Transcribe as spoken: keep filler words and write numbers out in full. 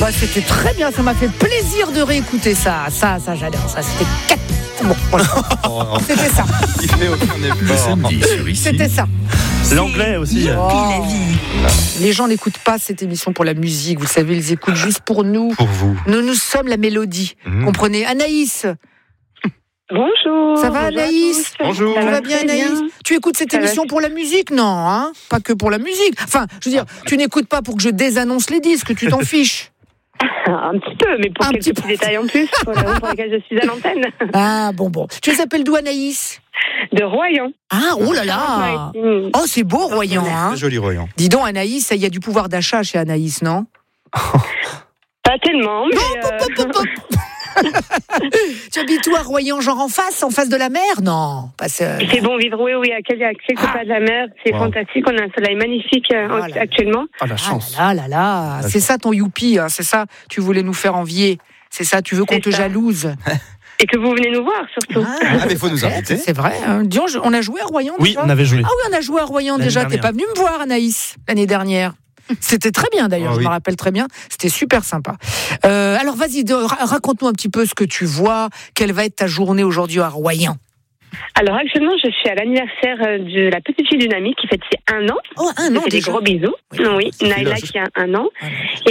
Bah, c'était très bien, ça m'a fait plaisir de réécouter ça. Ça, ça, j'adore. Ça, c'était quatre. Bon, voilà. Oh, C'était ça. il fait aucun Le effort. samedi sur ici. C'était ça. L'anglais aussi. Oh. la vie. Les gens n'écoutent pas cette émission pour la musique, vous savez, ils écoutent juste pour nous. Pour vous. Nous, nous sommes la mélodie. Mmh. Comprenez? Anaïs, Bonjour. ça va bonjour à Anaïs? tous. Bonjour. Ça tout va va bien très Anaïs? Tu écoutes cette Ça va. émission pour la musique? Non, hein? Pas que pour la musique. Enfin, je veux dire, tu n'écoutes pas pour que je désannonce les disques, tu t'en fiches. Un petit peu, mais pour Un quelques petit petits peu. détails en plus, pour la raison pour laquelle je suis à l'antenne. Ah, bon, bon. Tu t'appelles d'où Anaïs? De Royan. Ah, oh là là! Mmh. Oh, c'est beau, Royan, hein? Très joli Royan. Dis donc, Anaïs, il y a du pouvoir d'achat chez Anaïs, non? Pas tellement, mais euh, Tu habites où à Royan, genre en face, en face de la mer? Non, pas ça. c'est bon vivre, oui, oui, à quelques, à quelques pas de la mer. C'est Wow. fantastique, on a un soleil magnifique euh, Oh là là. actuellement. Ah, la Ah chance. là là là, La c'est ça ton youpi, hein, c'est ça, tu voulais nous faire envier, c'est ça, tu veux qu'on C'est te ça. jalouse. Et que vous venez nous voir, surtout. Ah, mais faut nous peut-être, inviter. C'est vrai, hein. Dis donc, je- on a joué à Royan Oui, déjà on avait joué. Ah oui, on a joué à Royan L'année déjà, t'es dernière. pas venu me voir Anaïs, l'année dernière. C'était très bien d'ailleurs, Ah je oui. me rappelle très bien, c'était super sympa. Euh, alors vas-y, de- ra- raconte-nous un petit peu ce que tu vois, quelle va être ta journée aujourd'hui à Royan. Alors actuellement, je suis à l'anniversaire euh, de la petite fille d'une amie qui fête ses un an. Oh, un Je an fais des déjà. gros bisous. Oui. Oui, Ça fait Naïla l'âge. qui a un an. Ah, non.